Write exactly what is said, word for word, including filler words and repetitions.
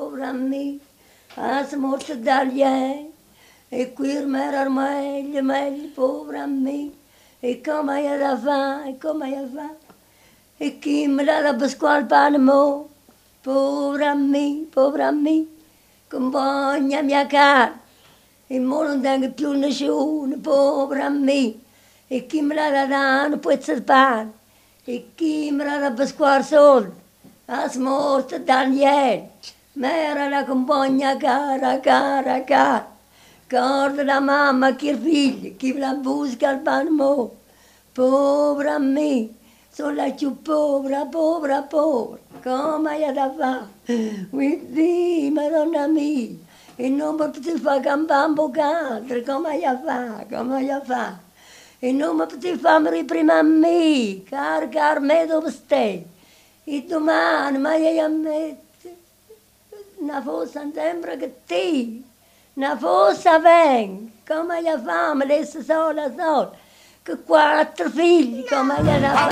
povera me, a smorta d'aglia, e qui era meglio, meglio, povera me, e come è da fare, e come è da fare, e chi me la Pasquale Panamo, povera me, povera me, compagna mia cara, e mo non tengo più nessuno, povera me, e chi me la dà un pezzo di pane, e chi me la dà Pasquale soldi, a smorta Daniele, ma era la compagna cara, cara, cara, guarda la mamma che il figlio, chi la busca al Panamo, povera me, sono la più povera, povera, povera, come è da fare? Quindi, Madonna mia, e non mi potevo fare campare un po' altro, come è da fare, come è da fare? E non mi potevo fare prima a me, caro, caro, me dove stai? E domani, ma io a me, una fossa sembra che ti, una fossa venga, come è da fare? Mi lascia sola, sola, che quattro figli, come è da fare?